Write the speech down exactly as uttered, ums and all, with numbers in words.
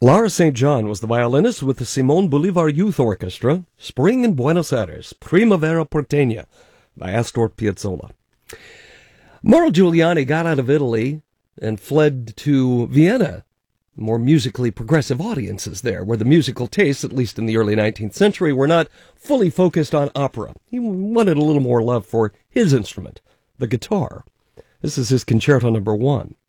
Lara Saint John was the violinist with the Simón Bolívar Youth Orchestra, Spring in Buenos Aires, Primavera Porteña, by Astor Piazzolla. Mauro Giuliani got out of Italy and fled to Vienna. More musically progressive audiences there, where the musical tastes, at least in the early nineteenth century, were not fully focused on opera. He wanted a little more love for his instrument, the guitar. This is his Concerto Number One.